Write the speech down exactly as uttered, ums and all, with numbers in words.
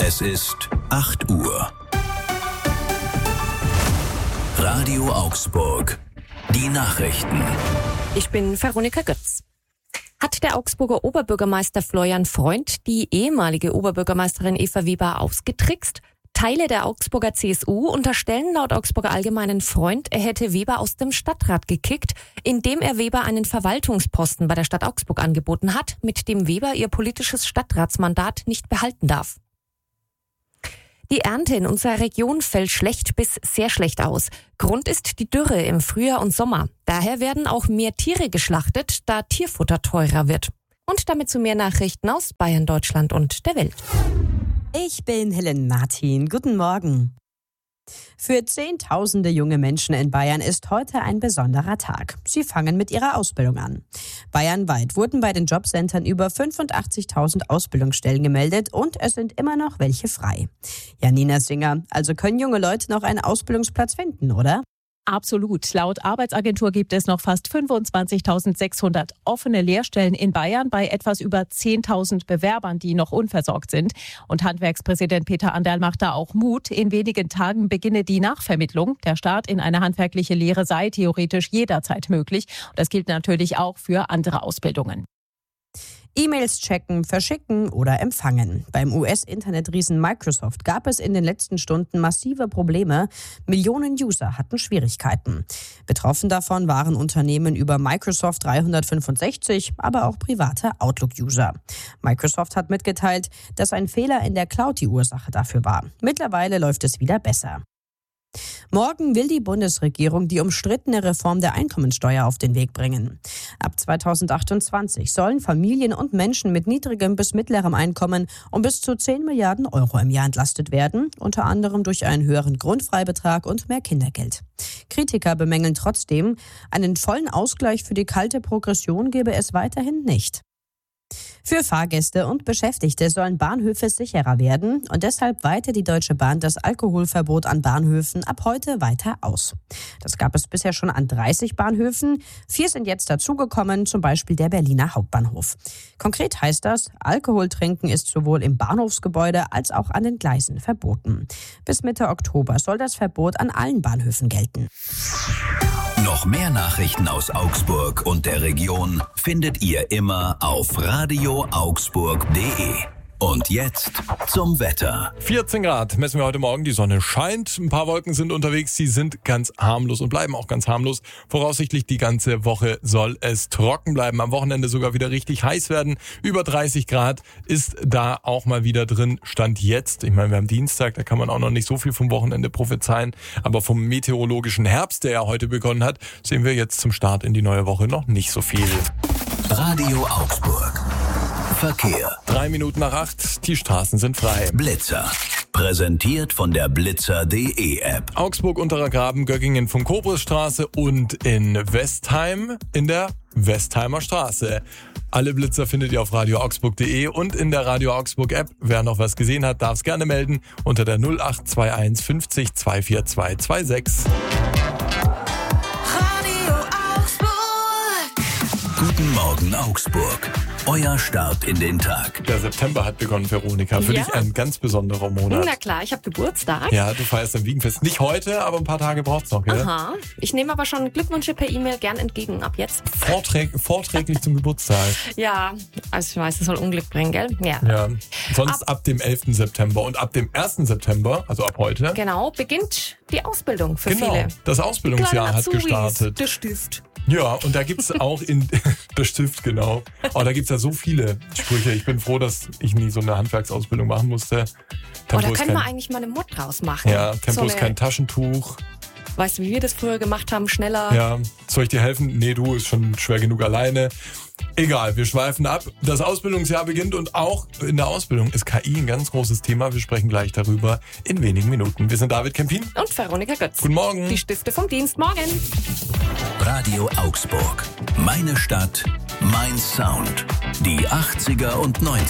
Es ist acht Uhr. Radio Augsburg. Die Nachrichten. Ich bin Veronika Götz. Hat der Augsburger Oberbürgermeister Florian Freund die ehemalige Oberbürgermeisterin Eva Weber ausgetrickst? Teile der Augsburger C S U unterstellen laut Augsburger Allgemeinen Freund, er hätte Weber aus dem Stadtrat gekickt, indem er Weber einen Verwaltungsposten bei der Stadt Augsburg angeboten hat, mit dem Weber ihr politisches Stadtratsmandat nicht behalten darf. Die Ernte in unserer Region fällt schlecht bis sehr schlecht aus. Grund ist die Dürre im Frühjahr und Sommer. Daher werden auch mehr Tiere geschlachtet, da Tierfutter teurer wird. Und damit zu mehr Nachrichten aus Bayern, Deutschland und der Welt. Ich bin Helen Martin. Guten Morgen. Für Zehntausende junge Menschen in Bayern ist heute ein besonderer Tag. Sie fangen mit ihrer Ausbildung an. Bayernweit wurden bei den Jobcentern über fünfundachtzigtausend Ausbildungsstellen gemeldet und es sind immer noch welche frei. Janina Singer, also können junge Leute noch einen Ausbildungsplatz finden, oder? Absolut. Laut Arbeitsagentur gibt es noch fast fünfundzwanzigtausendsechshundert offene Lehrstellen in Bayern bei etwas über zehntausend Bewerbern, die noch unversorgt sind. Und Handwerkspräsident Peter Anderl macht da auch Mut. In wenigen Tagen beginne die Nachvermittlung. Der Start in eine handwerkliche Lehre sei theoretisch jederzeit möglich. Und das gilt natürlich auch für andere Ausbildungen. E-Mails checken, verschicken oder empfangen. Beim U S-Internetriesen Microsoft gab es in den letzten Stunden massive Probleme. Millionen User hatten Schwierigkeiten. Betroffen davon waren Unternehmen über Microsoft dreihundertfünfundsechzig, aber auch private Outlook-User. Microsoft hat mitgeteilt, dass ein Fehler in der Cloud die Ursache dafür war. Mittlerweile läuft es wieder besser. Morgen will die Bundesregierung die umstrittene Reform der Einkommensteuer auf den Weg bringen. Ab zweitausendachtundzwanzig sollen Familien und Menschen mit niedrigem bis mittlerem Einkommen um bis zu zehn Milliarden Euro im Jahr entlastet werden, unter anderem durch einen höheren Grundfreibetrag und mehr Kindergeld. Kritiker bemängeln trotzdem, einen vollen Ausgleich für die kalte Progression gebe es weiterhin nicht. Für Fahrgäste und Beschäftigte sollen Bahnhöfe sicherer werden und deshalb weitet die Deutsche Bahn das Alkoholverbot an Bahnhöfen ab heute weiter aus. Das gab es bisher schon an dreißig Bahnhöfen. Vier sind jetzt dazugekommen, zum Beispiel der Berliner Hauptbahnhof. Konkret heißt das, Alkohol trinken ist sowohl im Bahnhofsgebäude als auch an den Gleisen verboten. Bis Mitte Oktober soll das Verbot an allen Bahnhöfen gelten. Noch mehr Nachrichten aus Augsburg und der Region findet ihr immer auf radio augsburg punkt de. Und jetzt zum Wetter. vierzehn Grad messen wir heute Morgen. Die Sonne scheint. Ein paar Wolken sind unterwegs. Sie sind ganz harmlos und bleiben auch ganz harmlos. Voraussichtlich die ganze Woche soll es trocken bleiben. Am Wochenende sogar wieder richtig heiß werden. Über dreißig Grad ist da auch mal wieder drin. Stand jetzt. Ich meine, wir haben Dienstag. Da kann man auch noch nicht so viel vom Wochenende prophezeien. Aber vom meteorologischen Herbst, der ja heute begonnen hat, sehen wir jetzt zum Start in die neue Woche noch nicht so viel. Radio Augsburg. Verkehr. Drei Minuten nach acht, die Straßen sind frei. Blitzer. Präsentiert von der blitzer punkt de App. Augsburg, Unterer Graben, Göggingen, Funkobrisstraße und in Westheim in der Westheimer Straße. Alle Blitzer findet ihr auf radio augsburg punkt de und in der Radio Augsburg App. Wer noch was gesehen hat, darf es gerne melden unter der null acht zwei eins fünfzig zweihundertvierundzwanzig sechsundzwanzig. Radio Augsburg. Guten Morgen Augsburg. Euer Start in den Tag. Der September hat begonnen, Veronika. Für Ja. dich ein ganz besonderer Monat. Na klar, ich habe Geburtstag. Ja, du feierst am Wiegenfest. Nicht heute, aber ein paar Tage braucht's noch, gell? Aha. Ich nehme aber schon Glückwünsche per E-Mail gern entgegen ab jetzt. Vorträg, vorträglich zum Geburtstag. Ja, also ich weiß, es soll Unglück bringen, gell? Ja. Ja. Sonst ab, ab dem elften September und ab dem ersten September, also ab heute. Genau, beginnt die Ausbildung für Genau, viele. das Ausbildungsjahr hat Azubis, gestartet. Der Stift. Ja, und da gibt's auch in der Stift, genau. Oh, da gibt's ja so viele Sprüche. Ich bin froh, dass ich nie so eine Handwerksausbildung machen musste. Oh, da ist können wir kein, eigentlich mal eine Mod draus machen. ja, Tempo so ist eine, kein Taschentuch. Weißt du, wie wir das früher gemacht haben? Schneller. Ja, soll ich dir helfen? Nee, du, ist schon schwer genug alleine. Egal, wir schweifen ab. Das Ausbildungsjahr beginnt und auch in der Ausbildung ist K I ein ganz großes Thema. Wir sprechen gleich darüber in wenigen Minuten. Wir sind David Kempin. Und Veronika Götz. Guten Morgen. Die Stifte vom Dienst. Morgen. Radio Augsburg. Meine Stadt, mein Sound. Die achtziger und neunziger.